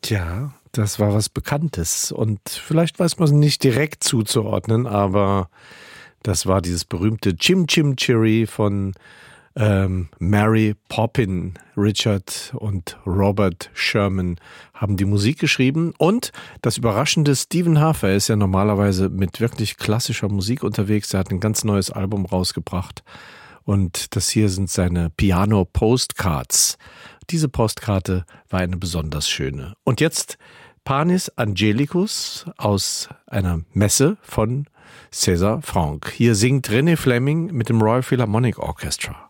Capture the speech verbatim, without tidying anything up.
Tja, das war was Bekanntes und vielleicht weiß man es nicht direkt zuzuordnen, aber das war dieses berühmte Chim Chim Cherry von ähm, Mary Poppin. Richard und Robert Sherman haben die Musik geschrieben und das Überraschende, Stephen Harper ist ja normalerweise mit wirklich klassischer Musik unterwegs. Er hat ein ganz neues Album rausgebracht und das hier sind seine Piano Postcards. Diese Postkarte war eine besonders schöne. Und jetzt Panis Angelicus aus einer Messe von César Franck. Hier singt René Fleming mit dem Royal Philharmonic Orchestra.